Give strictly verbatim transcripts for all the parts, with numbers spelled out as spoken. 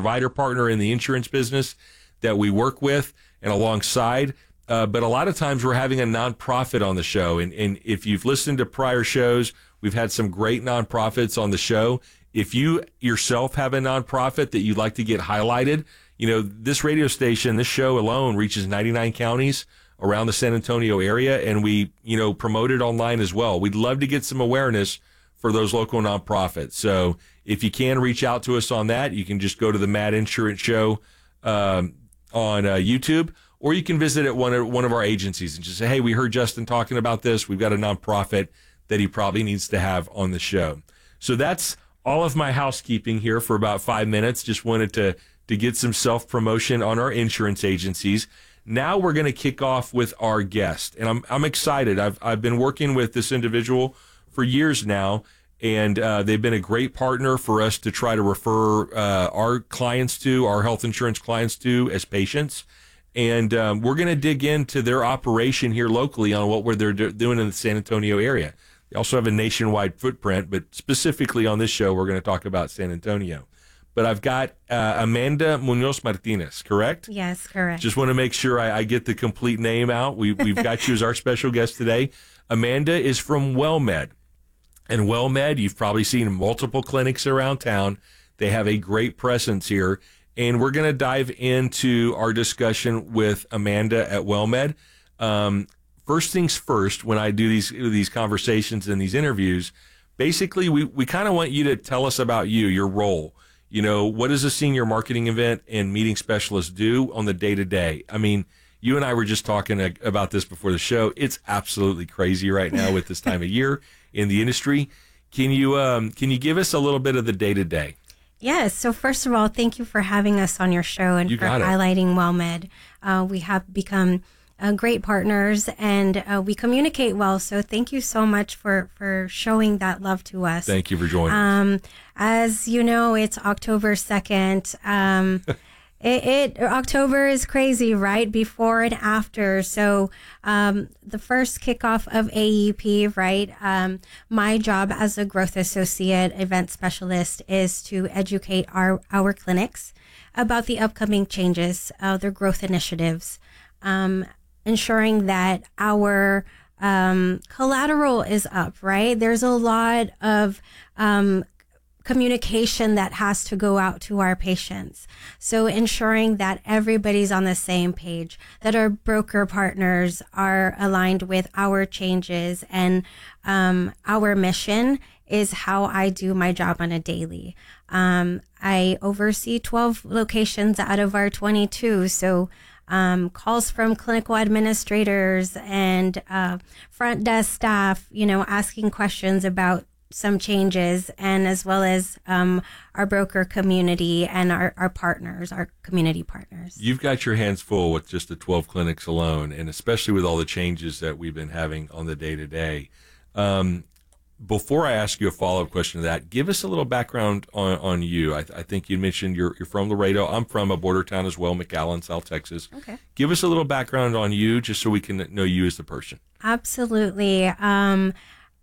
provider partner in the insurance business that we work with and alongside. Uh, but a lot of times we're having a nonprofit on the show. And, and if you've listened to prior shows, we've had some great nonprofits on the show. If you yourself have a nonprofit that you'd like to get highlighted, you know, this radio station, this show alone reaches ninety-nine counties around the San Antonio area, and we, you know, promote it online as well. We'd love to get some awareness for those local nonprofits. So if you can reach out to us on that, you can just go to the Mad Insurance Show um, on uh, YouTube, or you can visit at one of, one of our agencies and just say, hey, we heard Justin talking about this. We've got a nonprofit that he probably needs to have on the show. So that's all of my housekeeping here for about five minutes. Just wanted to, to get some self-promotion on our insurance agencies. Now we're going to kick off with our guest, and I'm I'm excited. I've I've been working with this individual for years now, and uh, they've been a great partner for us to try to refer uh, our clients to, our health insurance clients to, as patients. And um, we're going to dig into their operation here locally on what they're do- doing in the San Antonio area. They also have a nationwide footprint, but specifically on this show, we're going to talk about San Antonio. But I've got uh, Amanda Munoz Martinez, correct? Yes, correct. Just want to make sure I, I get the complete name out. We, we've got you as our special guest today. Amanda is from WellMed. And WellMed, you've probably seen multiple clinics around town. They have a great presence here. And we're going to dive into our discussion with Amanda at WellMed. Um, first things first, when I do these these conversations and these interviews, basically we, we kind of want you to tell us about you, your role. You know, what does a senior marketing event and meeting specialist do on the day-to-day? I mean, you and I were just talking about this before the show. It's absolutely crazy right now with this time of year in the industry. Can you um, can you give us a little bit of the day-to-day? Yes. So first of all, thank you for having us on your show and You for got it. highlighting WellMed. Uh, we have become uh, great partners, and uh, we communicate well. So thank you so much for, for showing that love to us. Thank you for joining us. Um, as you know, it's October second. Um, it, it October is crazy, right? Before and after. So um, the first kickoff of A E P, right? Um, my job as a growth associate event specialist is to educate our, our clinics about the upcoming changes, uh, their growth initiatives, um, ensuring that our um, collateral is up, right? There's a lot of um, communication that has to go out to our patients. So ensuring that everybody's on the same page, that our broker partners are aligned with our changes, and um, our mission is how I do my job on a daily. Um, I oversee twelve locations out of our twenty-two. So um, calls from clinical administrators and uh, front desk staff, you know, asking questions about some changes, and as well as um, our broker community and our, our partners, our community partners. You've got your hands full with just the twelve clinics alone, and especially with all the changes that we've been having on the day-to-day. Um, before I ask you a follow-up question to that, give us a little background on, on you. I, th- I think you mentioned you're, you're from Laredo. I'm from a border town as well, McAllen, South Texas. Okay. Give us a little background on you just so we can know you as the person. Absolutely. Um,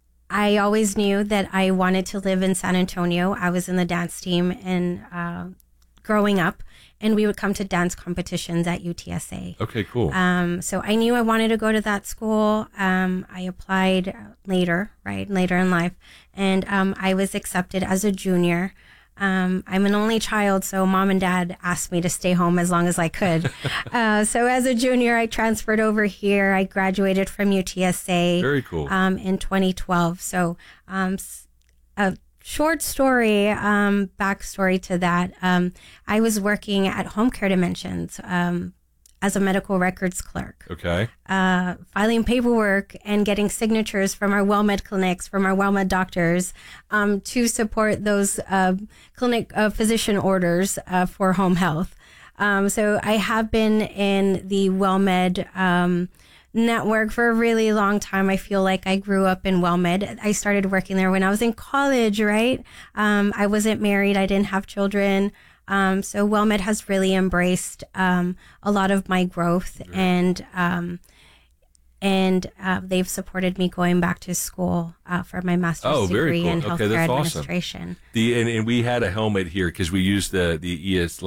I always knew that I wanted to live in San Antonio. I was in the dance team and uh, growing up, and we would come to dance competitions at U T S A. Okay, cool. Um, so I knew I wanted to go to that school. Um, I applied later, right, later in life, and um, I was accepted as a junior. Um, I'm an only child, so mom and dad asked me to stay home as long as I could. uh, so as a junior, I transferred over here. I graduated from U T S A. Very cool. Um, in twenty twelve. So um, a short story, um, backstory to that. Um, I was working at Home Care Dimensions um, as a medical records clerk. Okay. Uh, filing paperwork and getting signatures from our WellMed clinics, from our WellMed doctors, um, to support those uh, clinic uh, physician orders uh, for home health. Um, so I have been in the WellMed um, network for a really long time. I feel like I grew up in WellMed. I started working there when I was in college, right? Um, I wasn't married. I didn't have children. Um, so WellMed has really embraced um, a lot of my growth, Right. and um, and uh, they've supported me going back to school uh, for my master's Oh, very degree cool. in Okay, healthcare that's awesome. administration. The and, and we had a helmet here because we used the the E S